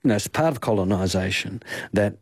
it's part of colonisation, that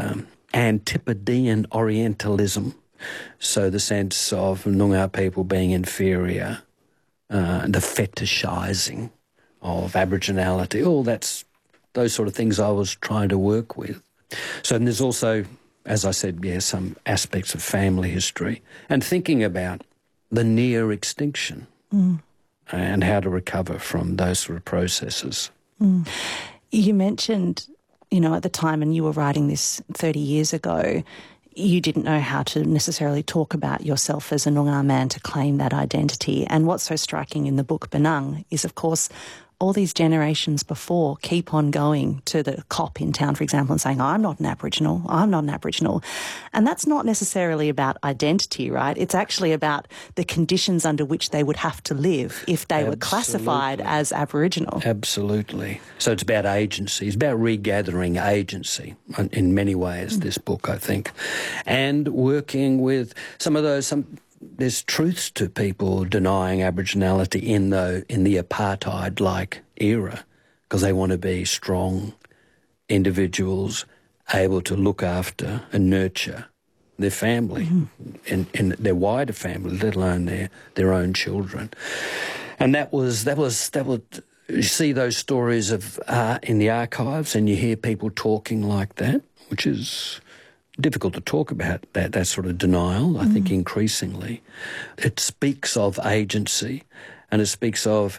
Antipodean Orientalism, so the sense of Noongar people being inferior, the fetishising of Aboriginality, those sort of things I was trying to work with. So there's also, as I said, some aspects of family history and thinking about the near extinction and how to recover from those sort of processes. You mentioned, at the time, and you were writing this 30 years ago, you didn't know how to necessarily talk about yourself as a Noongar man to claim that identity. And what's so striking in the book Benang is, of course, all these generations before keep on going to the cop in town, for example, and saying, I'm not an Aboriginal, I'm not an Aboriginal. And that's not necessarily about identity, right? It's actually about the conditions under which they would have to live if they were classified as Aboriginal. Absolutely. So it's about agency. It's about regathering agency in many ways, this book, I think. And working with there's truths to people denying Aboriginality in the apartheid-like era, because they want to be strong individuals able to look after and nurture their family and their wider family, let alone their own children. And that was you see those stories of in the archives, and you hear people talking like that, which is difficult to talk about, that sort of denial, I think, increasingly. It speaks of agency, and it speaks of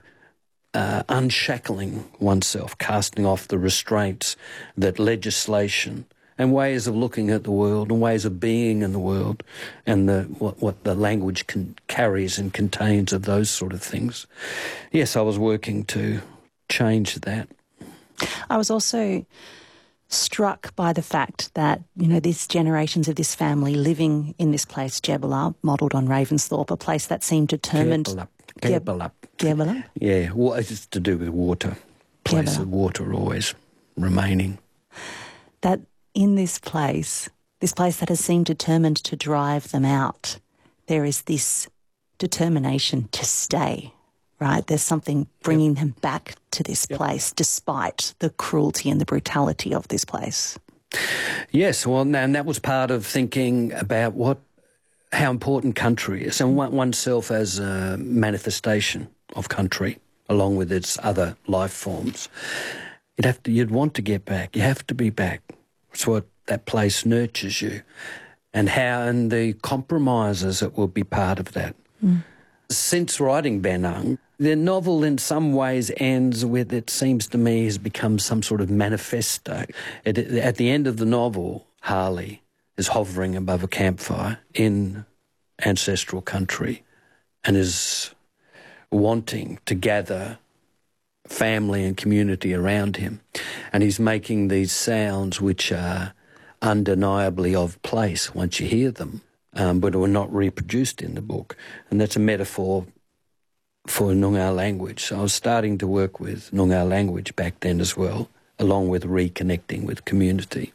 unshackling oneself, casting off the restraints that legislation and ways of looking at the world and ways of being in the world and what the language carries and contains of those sort of things. Yes, I was working to change that. I was also struck by the fact that, these generations of this family living in this place, Jebela, modelled on Ravensthorpe, a place that seemed determined... Jebela. Yeah, well, it's to do with water. Place of water always remaining. That in this place that has seemed determined to drive them out, there is this determination to stay, right? There's something bringing them back to this place despite the cruelty and the brutality of this place. Yes, well, and that was part of thinking about how important country is and oneself as a manifestation of country along with its other life forms. You'd want to get back. You have to be back. It's what that place nurtures you, and the compromises that will be part of that. Since writing Benang, the novel in some ways ends with, it seems to me, has become some sort of manifesto. At the end of the novel, Harley is hovering above a campfire in ancestral country and is wanting to gather family and community around him. And he's making these sounds which are undeniably of place once you hear them, but were not reproduced in the book. And that's a metaphor for Noongar language. So I was starting to work with Noongar language back then as well, along with reconnecting with community.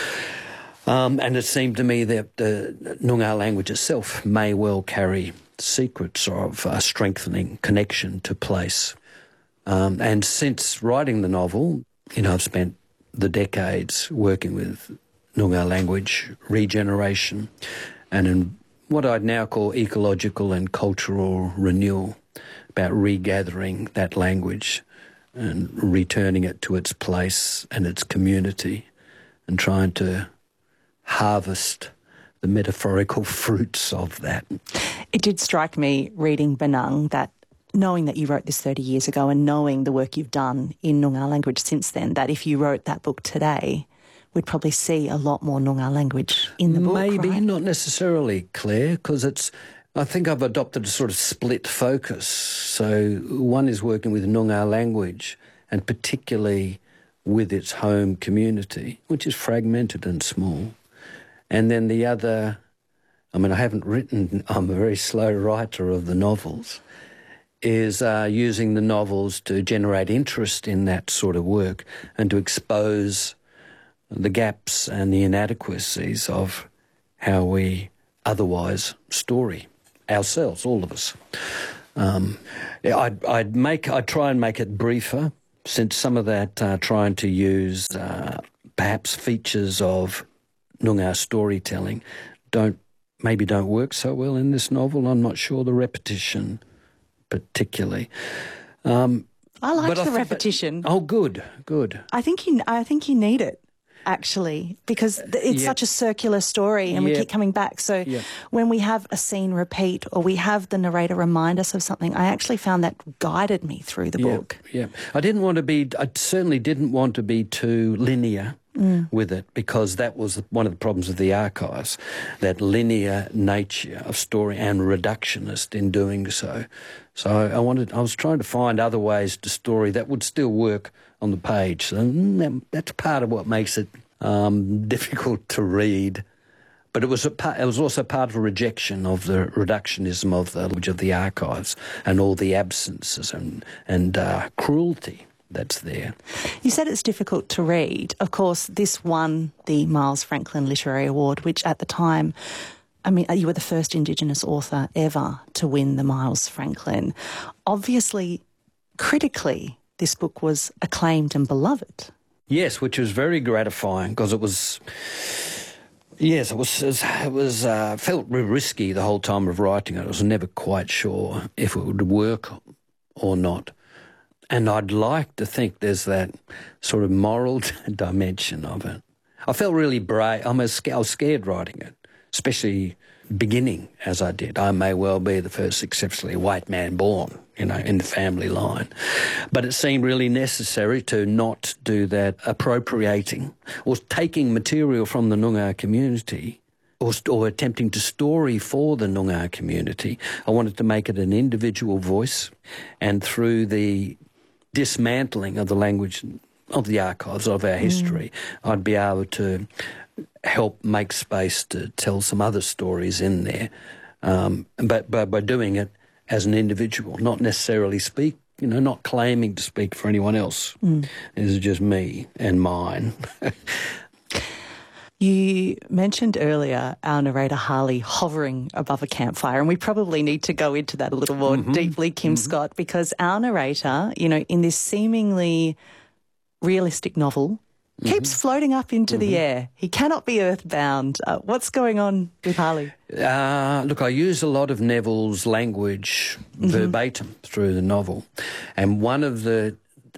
And it seemed to me that the Noongar language itself may well carry secrets of strengthening connection to place. And since writing the novel, I've spent the decades working with Noongar language regeneration and in what I'd now call ecological and cultural renewal, about regathering that language and returning it to its place and its community and trying to harvest the metaphorical fruits of that. It did strike me reading Benang that knowing that you wrote this 30 years ago and knowing the work you've done in Noongar language since then, that if you wrote that book today, we'd probably see a lot more Noongar language in the book, Maybe, right? Not necessarily, Claire, because I think I've adopted a sort of split focus. So one is working with Noongar language and particularly with its home community, which is fragmented and small. And then the other, I'm a very slow writer of the novels, is using the novels to generate interest in that sort of work and to expose the gaps and the inadequacies of how we otherwise story ourselves, all of us. I'd try and make it briefer since some of that trying to use perhaps features of Noongar storytelling maybe don't work so well in this novel. I'm not sure, the repetition particularly. I liked the repetition. Good. I think you need it, actually, because it's such a circular story and we keep coming back. So when we have a scene repeat or we have the narrator remind us of something, I actually found that guided me through the book. Yeah. I certainly didn't want to be too linear with it, because that was one of the problems of the archives, that linear nature of story and reductionist in doing so. So I was trying to find other ways to story that would still work on the page. So that's part of what makes it difficult to read. But it was also part of a rejection of the reductionism of the language of the archives and all the absences and cruelty that's there. You said it's difficult to read. Of course, this won the Miles Franklin Literary Award, which at the time, you were the first Indigenous author ever to win the Miles Franklin. Obviously, critically, this book was acclaimed and beloved. Yes, which was very gratifying, because it was... Yes, it was felt risky the whole time of writing it. I was never quite sure if it would work or not. And I'd like to think there's that sort of moral dimension of it. I felt really brave. I was scared writing it, especially beginning as I did. I may well be the first exceptionally white man born, in the family line. But it seemed really necessary to not do that appropriating or taking material from the Noongar community or attempting to story for the Noongar community. I wanted to make it an individual voice, and through the dismantling of the language of the archives of our history, I'd be able to help make space to tell some other stories in there, but by doing it as an individual, not necessarily not claiming to speak for anyone else. This is just me and mine. You mentioned earlier our narrator Harley hovering above a campfire, and we probably need to go into that a little more deeply, Kim Scott, because our narrator, in this seemingly realistic novel, keeps floating up into the air. He cannot be earthbound. What's going on with Harley? Look, I use a lot of Neville's language verbatim through the novel, and one of the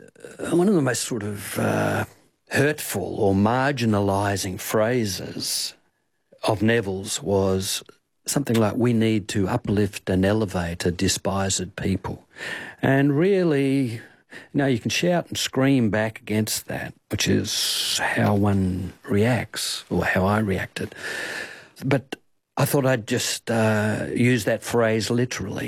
most sort of hurtful or marginalising phrases of Neville's was something like, "We need to uplift and elevate a despised people," and really. You can shout and scream back against that, which is how one reacts, or how I reacted. But I thought I'd just use that phrase literally.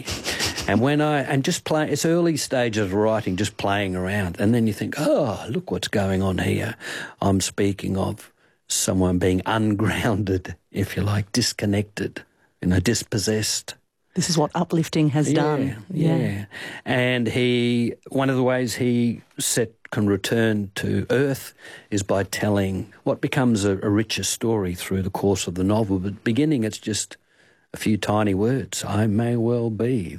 And just play, it's early stages of writing, just playing around. And then you think, oh, look what's going on here. I'm speaking of someone being ungrounded, if you like, disconnected, dispossessed. This is what uplifting has done. Yeah. And one of the ways he can return to earth is by telling what becomes a richer story through the course of the novel. But beginning, it's just a few tiny words. I may well be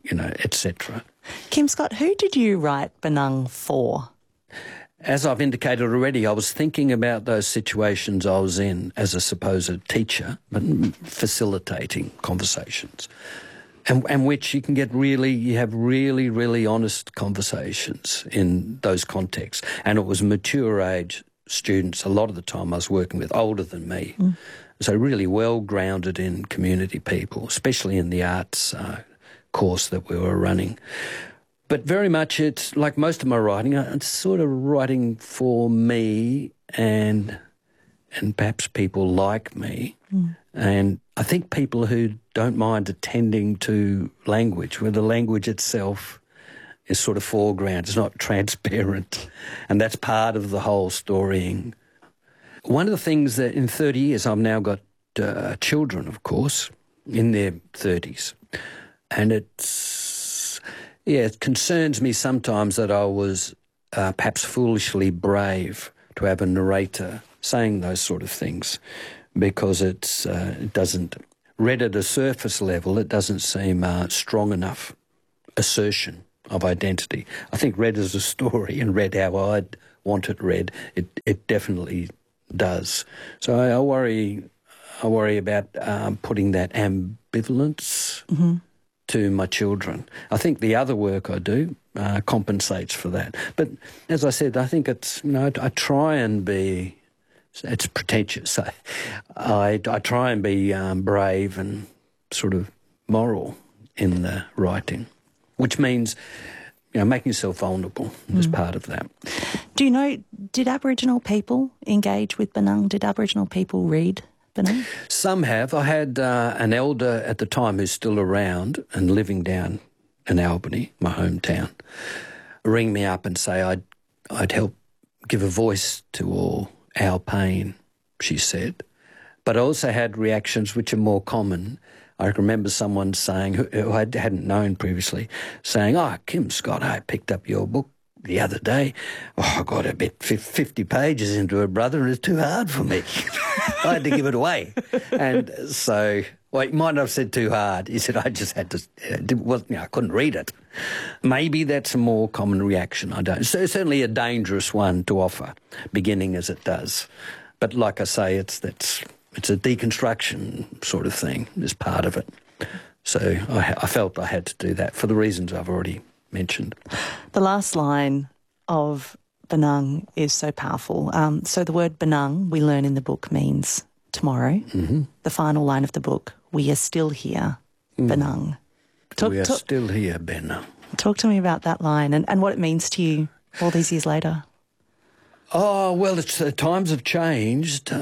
etc. Kim Scott, who did you write Benung for? As I've indicated already, I was thinking about those situations I was in as a supposed teacher, but facilitating conversations, and which you have really, really honest conversations in those contexts. And it was mature age students. A lot of the time I was working with older than me, so really well grounded in community people, especially in the arts course that we were running. But very much it's like most of my writing, it's sort of writing for me and perhaps people like me. And I think people who don't mind attending to language, where the language itself is sort of foreground, it's not transparent. And that's part of the whole storying. One of the things that in 30 years, I've now got children, of course, in their 30s. And it concerns me sometimes that I was perhaps foolishly brave to have a narrator saying those sort of things, because it doesn't, read at a surface level, it doesn't seem strong enough assertion of identity. I think read as a story and read how I'd want it read, it definitely does. So I worry about putting that ambivalence to my children. I think the other work I do compensates for that. But as I said, I think it's, I try and be, it's pretentious. I try and be brave and sort of moral in the writing, which means, making yourself vulnerable is part of that. Do you know, did Aboriginal people engage with Benung? Did Aboriginal people read Benung? Some have. I had an elder at the time who's still around and living down in Albany, my hometown, ring me up and say I'd help give a voice to all our pain, she said. But I also had reactions which are more common. I remember someone saying, who I hadn't known previously, saying, Kim Scott, I picked up your book the other day. I got a bit 50 pages into it, brother, and it's too hard for me. I had to give it away. And so, he might not have said too hard. He said, I just had to, I couldn't read it. Maybe that's a more common reaction. I don't. So certainly a dangerous one to offer, beginning as it does. But like I say, it's a deconstruction sort of thing as part of it. So I felt I had to do that for the reasons I've already mentioned. The last line of Benung is so powerful. So the word Benung, we learn in the book, means tomorrow. Mm-hmm. The final line of the book, we are still here, Benung. We are still here, Benung. Talk to me about that line and what it means to you all these years later. Oh, well, times have changed. We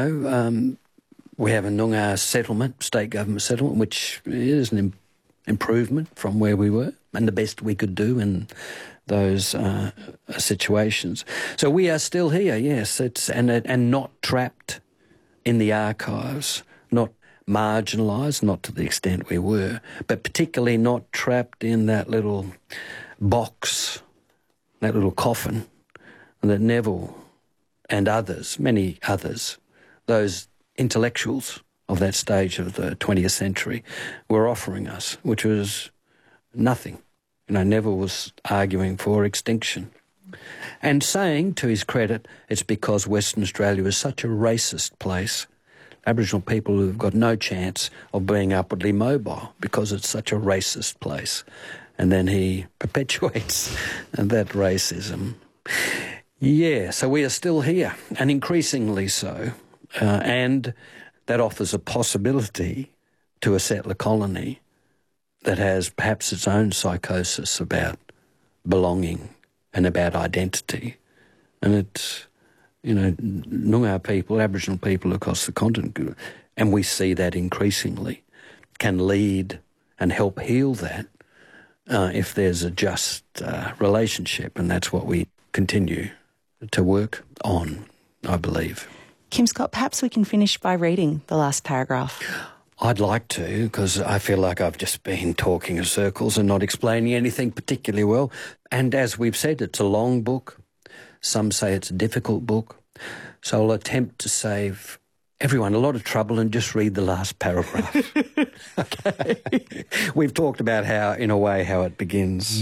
have a Noongar settlement, state government settlement, which is an improvement from where we were and the best we could do in those situations. So we are still here, yes, and not trapped in the archives, not marginalised, not to the extent we were, but particularly not trapped in that little box, that little coffin that Neville and others, many others, those intellectuals of that stage of the 20th century were offering us, which was nothing. Neville was arguing for extinction and saying, to his credit, it's because Western Australia is such a racist place. Aboriginal people have got no chance of being upwardly mobile because it's such a racist place. And then he perpetuates that racism. Yeah, so we are still here, and increasingly so. And that offers a possibility to a settler colony that has perhaps its own psychosis about belonging and about identity. And it's, Noongar people, Aboriginal people across the continent, and we see that increasingly, can lead and help heal that if there's a just relationship, and that's what we continue to work on, I believe. Kim Scott, perhaps we can finish by reading the last paragraph. I'd like to, because I feel like I've just been talking in circles and not explaining anything particularly well. And as we've said, it's a long book. Some say it's a difficult book. So I'll attempt to save everyone a lot of trouble and just read the last paragraph. Okay. We've talked about how it begins.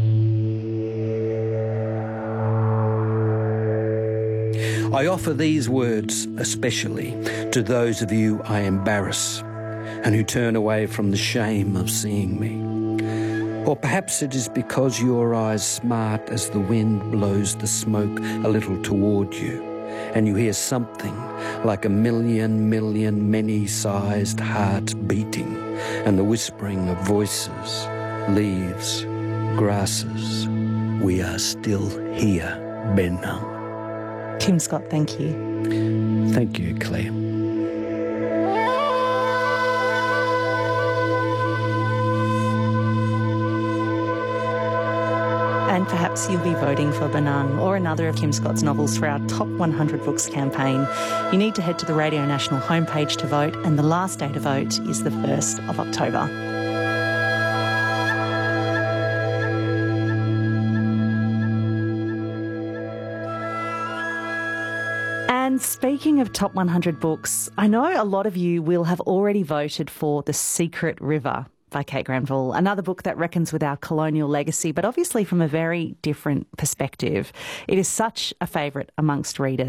I offer these words especially to those of you I embarrass and who turn away from the shame of seeing me. Or perhaps it is because your eyes smart as the wind blows the smoke a little toward you, and you hear something like a million many-sized hearts beating, and the whispering of voices, leaves, grasses. We are still here, Benung. Kim Scott, thank you. Thank you, Claire. And perhaps you'll be voting for Benung or another of Kim Scott's novels for our Top 100 Books campaign. You need to head to the Radio National homepage to vote, and the last day to vote is the 1st of October. And speaking of Top 100 Books, I know a lot of you will have already voted for The Secret River by Kate Granville. Another book that reckons with our colonial legacy, but obviously from a very different perspective. It is such a favourite amongst readers.